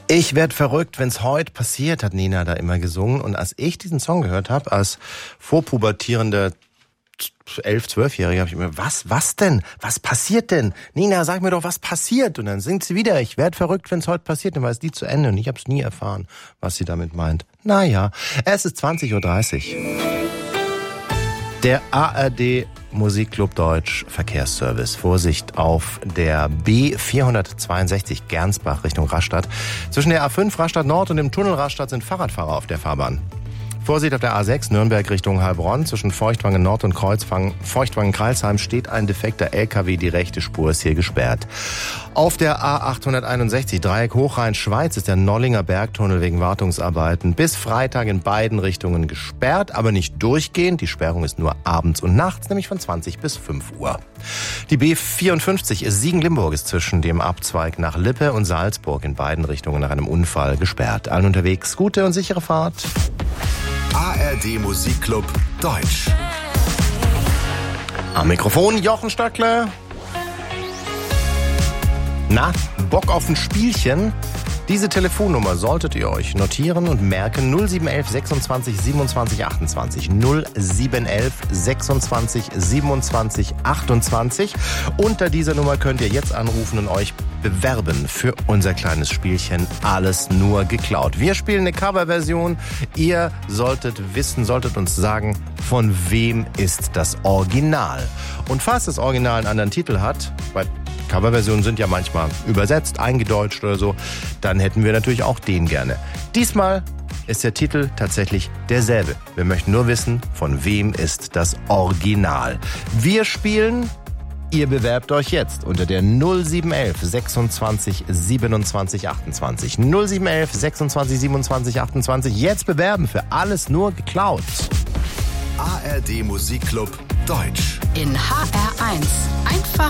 Ich werd verrückt, wenn's heute passiert, hat Nina da immer gesungen. Und als ich diesen Song gehört habe, als vorpubertierender 11-, 12-Jähriger, habe ich mir, was denn? Was passiert denn? Nina, sag mir doch, was passiert? Und dann singt sie wieder, ich werd verrückt, wenn's heute passiert. Dann war es die zu Ende und ich habe es nie erfahren, was sie damit meint. Naja, es ist 20.30 Uhr. Der ARD Musikclub Deutsch Verkehrsservice. Vorsicht auf der B462 Gernsbach Richtung Rastatt. Zwischen der A5 Rastatt Nord und dem Tunnel Rastatt sind Fahrradfahrer auf der Fahrbahn. Vorsicht auf der A6 Nürnberg Richtung Heilbronn. Zwischen Feuchtwangen Nord und Feuchtwangen-Kreilsheim steht ein defekter LKW. Die rechte Spur ist hier gesperrt. Auf der A861 Dreieck Hochrhein-Schweiz ist der Nollinger Bergtunnel wegen Wartungsarbeiten bis Freitag in beiden Richtungen gesperrt, aber nicht durchgehend. Die Sperrung ist nur abends und nachts, nämlich von 20 bis 5 Uhr. Die B54 Siegen-Limburg ist zwischen dem Abzweig nach Lippe und Salzburg in beiden Richtungen nach einem Unfall gesperrt. Allen unterwegs gute und sichere Fahrt. ARD Musikclub Deutsch. Am Mikrofon Jochen Stöckle. Na, Bock auf ein Spielchen? Diese Telefonnummer solltet ihr euch notieren und merken. 0711 26 27 28. 0711 26 27 28. Unter dieser Nummer könnt ihr jetzt anrufen und euch bewerben für unser kleines Spielchen Alles nur geklaut. Wir spielen eine Coverversion. Ihr solltet uns sagen, von wem ist das Original. Und falls das Original einen anderen Titel hat, weil Coverversionen sind ja manchmal übersetzt, eingedeutscht oder so, dann hätten wir natürlich auch den gerne. Diesmal ist der Titel tatsächlich derselbe. Wir möchten nur wissen, von wem ist das Original. Wir spielen, ihr bewerbt euch jetzt unter der 0711 26 27 28. 0711 26 27 28. Jetzt bewerben für Alles nur geklaut. ARD Musikclub Deutsch. In HR1. Einfach